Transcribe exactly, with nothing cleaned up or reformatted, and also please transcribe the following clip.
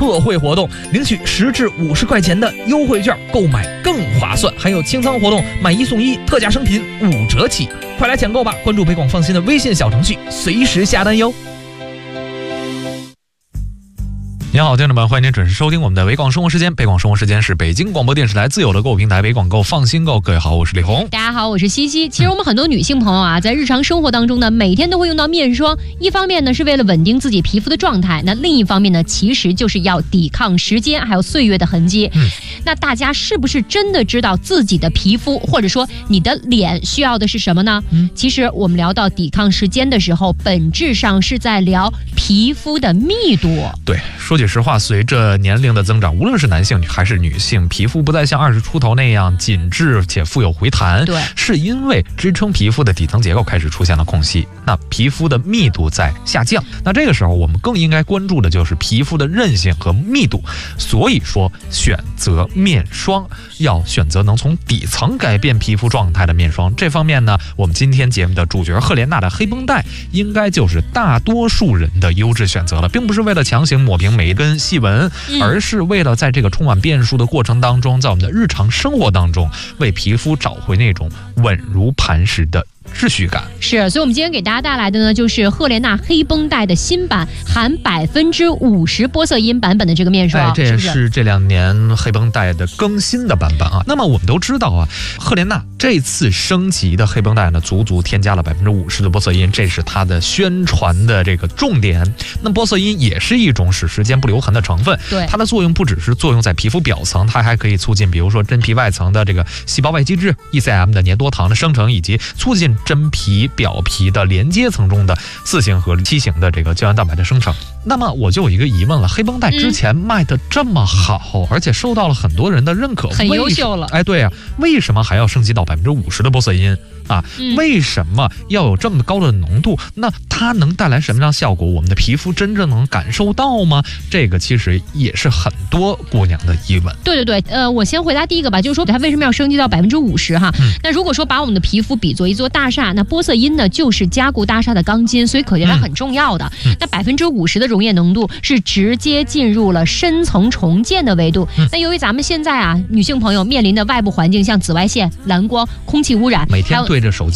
特惠活动，领取十至五十块钱的优惠券，购买更划算。还有清仓活动，买一送一，特价商品五折起，快来抢购吧！关注北广放心的微信小程序，随时下单哟。您好，听众们，欢迎您准时收听我们的北广生活时间。北广生活时间是北京广播电视台自有的购物平台北广购放心购。各位好，我是李红。 大家好，我是西西。其实我们很多女性朋友啊，在日常生活当中呢，每天都会用到面霜。一方面呢，是为了稳定自己皮肤的状态；那另一方面呢，其实就是要抵抗时间还有岁月的痕迹。嗯，那大家是不是真的知道自己的皮肤或者说你的脸需要的是什么呢？嗯，其实我们聊到抵抗时间的时候，本质上是在聊皮肤的密度。 对，说句实话，随着年龄的增长，无论是男性还是女性，皮肤不再像二十出头那样紧致且富有回弹， 对， 是因为支撑皮肤的底层结构开始出现了空隙，那皮肤的密度在下降。那这个时候我们更应该关注的就是皮肤的韧性和密度。所以说选择面霜要选择能从底层改变皮肤状态的面霜。这方面呢，我们今天节目的主角赫莲娜的黑绷带应该就是大多数人的优质选择了，并不是为了强行抹平每一根细纹，而是为了在这个充满变数的过程当中，在我们的日常生活当中为皮肤找回那种稳如磐石的秩序感。 是，所以我们今天给大家带来的呢，就是赫莲娜黑绷带的新版，含百分之五十玻色因版本的这个面霜。 哎，这也是这两年黑绷带的更新的版本啊。那么我们都知道啊，赫莲娜这次升级的黑绷带呢，足足添加了百分之五十的玻色因，这是它的宣传的这个重点。那玻色因也是一种使时间不留痕的成分， 对， 它的作用不只是作用在皮肤表层，它还可以促进比如说真皮外层的这个细胞外基质 E C M 的粘多糖的生成，以及促进真皮表皮的连接层中的四型和七型的这个胶原蛋白的生成。那么我就有一个疑问了，黑绷带之前卖的这么好，嗯、而且受到了很多人的认可， 很优秀了。 哎，对啊，为什么还要升级到百分之五十的玻色因啊？嗯、为什么要有这么高的浓度？那它能带来什么样效果？我们的皮肤真正能感受到吗？这个其实也是很多姑娘的疑问。 对对对，呃，我先回答第一个吧，就是说它为什么要升级到百分之五十哈？嗯、那如果说把我们的皮肤比作一座大厦，那玻色因呢就是加固大厦的钢筋，所以可见它很重要的。嗯、那百分之五十的溶液浓度是直接进入了深层重建的维度。嗯、那由于咱们现在啊，女性朋友面临的外部环境像紫外线、蓝光、空气污染， 每天对着手机